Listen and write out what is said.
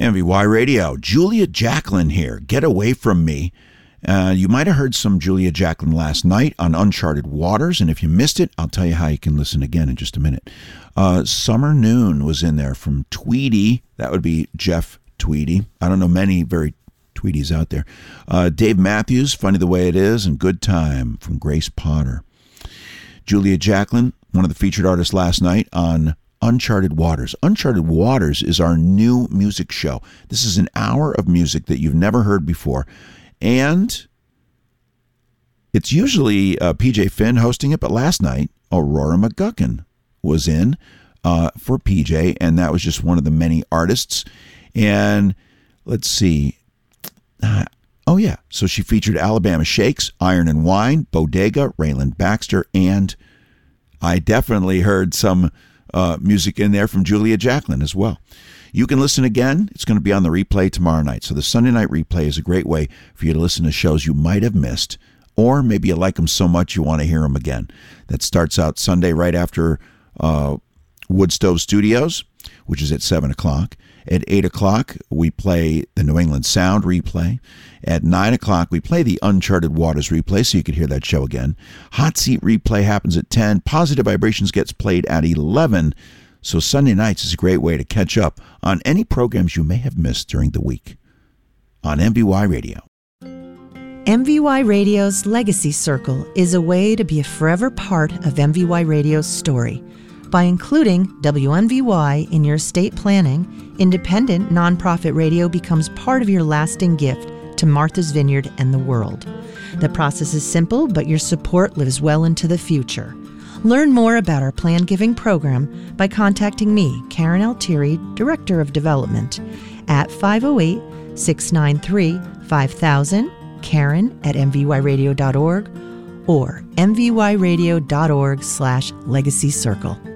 MVY Radio, Julia Jacklin here. Get Away From Me. You might have heard some Julia Jacklin last night on Uncharted Waters, and if you missed it, I'll tell you how you can listen again in just a minute. Summer Noon was in there from Tweedy. That would be Jeff Tweedy. I don't know many very Tweedies out there. Dave Matthews, Funny the Way It Is, and Good Time from Grace Potter. Julia Jacklin, one of the featured artists last night on Uncharted Waters. Uncharted Waters is our new music show. This is an hour of music that you've never heard before. And it's usually PJ Finn hosting it, but last night, Aurora McGuckin was in for PJ, and that was just one of the many artists. And let's see. So she featured Alabama Shakes, Iron and Wine, Bodega, Raylan Baxter, and I definitely heard some music in there from Julia Jacklin as well. You can listen again. It's going to be on the replay tomorrow night. So the Sunday night replay is a great way for you to listen to shows you might have missed, or maybe you like them so much you want to hear them again. That starts out Sunday right after Woodstove Studios, which is at 7 o'clock. At 8 o'clock, we play the New England Sound replay. At 9 o'clock, we play the Uncharted Waters replay, so you could hear that show again. Hot Seat replay happens at 10. Positive Vibrations gets played at 11. So Sunday nights is a great way to catch up on any programs you may have missed during the week on MVY Radio. MVY Radio's Legacy Circle is a way to be a forever part of MVY Radio's story. By including WMVY in your estate planning, independent nonprofit radio becomes part of your lasting gift to Martha's Vineyard and the world. The process is simple, but your support lives well into the future. Learn more about our Plan Giving program by contacting me, Karen Altieri, Director of Development, at 508-693-5000, Karen@mvyradio.org, or mvyradio.org/legacy circle.